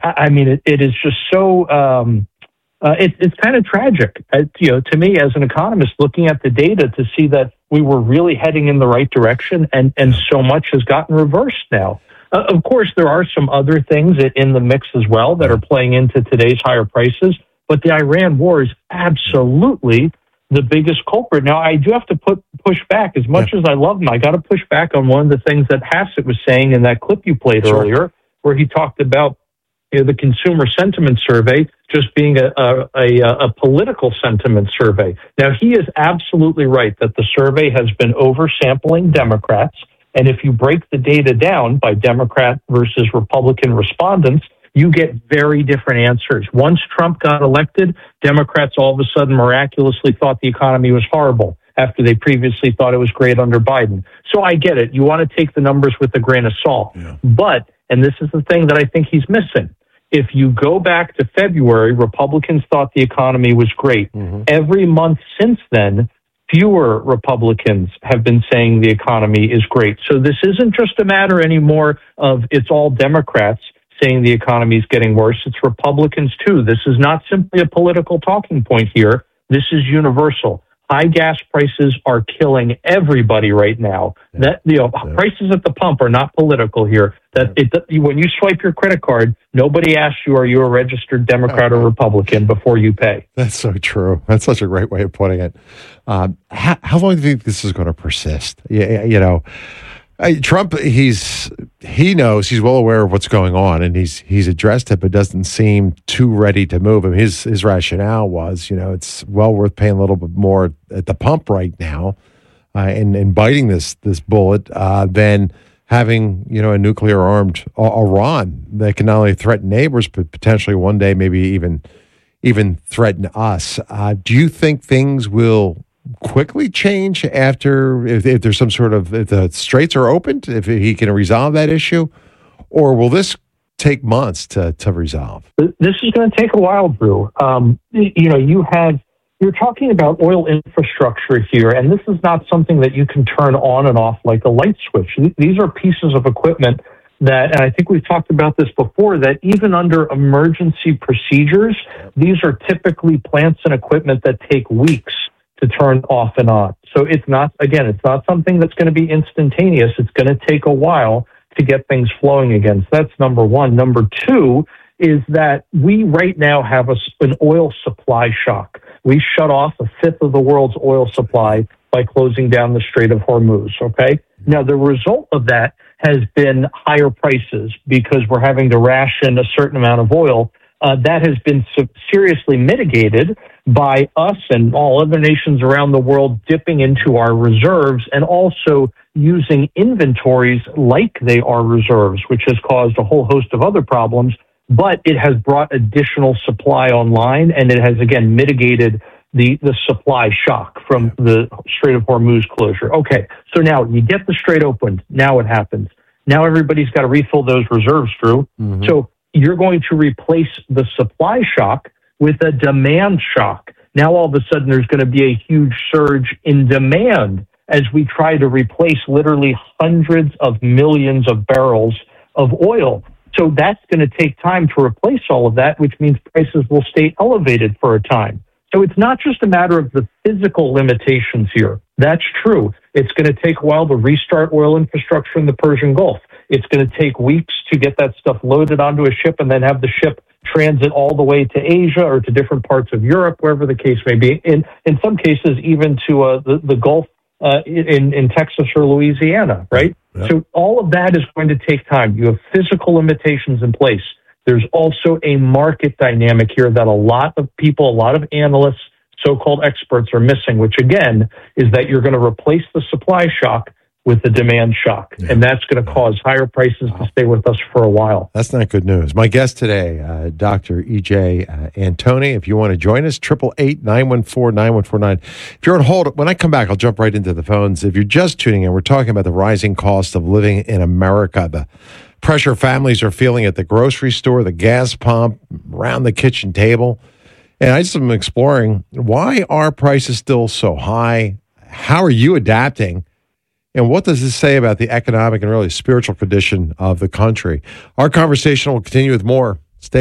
I mean, it is just so. It's kind of tragic, to me as an economist, looking at the data to see that we were really heading in the right direction, and so much has gotten reversed now. Of course, there are some other things in the mix as well that are playing into today's higher prices, but the Iran war is absolutely the biggest culprit. Now, I do have to push back. As much as I love him, I got to push back on one of the things that Hassett was saying in that clip you played earlier, where he talked about the consumer sentiment survey just being a political sentiment survey. Now, he is absolutely right that the survey has been oversampling Democrats. And if you break the data down by Democrat versus Republican respondents, you get very different answers. Once Trump got elected, Democrats all of a sudden miraculously thought the economy was horrible after they previously thought it was great under Biden. So I get it. You want to take the numbers with a grain of salt. Yeah. But, and this is the thing that I think he's missing, if you go back to February, Republicans thought the economy was great. Mm-hmm. Every month since then, fewer Republicans have been saying the economy is great. So this isn't just a matter anymore of it's all Democrats saying the economy is getting worse. It's Republicans too. This is not simply a political talking point here. This is universal. High gas prices are killing everybody right now. Prices at the pump are not political here. When you swipe your credit card, nobody asks you, are you a registered Democrat or Republican before you pay? That's so true. That's such a great way of putting it. How long do you think this is going to persist? Trump, he knows, he's well aware of what's going on, and he's addressed it, but doesn't seem too ready to move. I mean, his rationale was, it's well worth paying a little bit more at the pump right now, and biting this bullet than having a nuclear armed Iran that can not only threaten neighbors, but potentially one day maybe even threaten us. Do you think things will quickly change after, if there's some sort of, if the straits are opened, if he can resolve that issue, or will this take months to resolve? This is going to take a while, Drew. You're talking about oil infrastructure here, and this is not something that you can turn on and off like a light switch. These are pieces of equipment that, and I think we've talked about this before, that even under emergency procedures, these are typically plants and equipment that take weeks to turn off and on. So it's not something that's going to be instantaneous. It's going to take a while to get things flowing again. So that's number one. Number two is that we right now have an oil supply shock. We shut off a fifth of the world's oil supply by closing down the Strait of Hormuz, okay? Now, the result of that has been higher prices because we're having to ration a certain amount of oil. That has been seriously mitigated by us and all other nations around the world dipping into our reserves and also using inventories like they are reserves, which has caused a whole host of other problems. But it has brought additional supply online, and it has, again, mitigated the supply shock from the Strait of Hormuz closure. Okay, so now you get the strait opened. Now what happens? Now everybody's got to refill those reserves, Drew. Mm-hmm. So you're going to replace the supply shock with a demand shock. Now, all of a sudden, there's going to be a huge surge in demand as we try to replace literally hundreds of millions of barrels of oil. So that's going to take time to replace all of that, which means prices will stay elevated for a time. So it's not just a matter of the physical limitations here. That's true. It's going to take a while to restart oil infrastructure in the Persian Gulf. It's going to take weeks to get that stuff loaded onto a ship and then have the ship transit all the way to Asia or to different parts of Europe, wherever the case may be. In some cases, even to the Gulf in Texas or Louisiana, right? Yep. So all of that is going to take time. You have physical limitations in place. There's also a market dynamic here that a lot of people, a lot of analysts, so-called experts are missing, which again is that you're going to replace the supply shock with the demand shock. Yeah. And that's going to cause higher prices to stay with us for a while. That's not good news. My guest today, Dr. E.J. Antoni. If you want to join us, 888-914-9149. If you're on hold, when I come back, I'll jump right into the phones. If you're just tuning in, we're talking about the rising cost of living in America, the pressure families are feeling at the grocery store, the gas pump, around the kitchen table. And I just am exploring, why are prices still so high? How are you adapting? And what does this say about the economic and really spiritual condition of the country? Our conversation will continue with more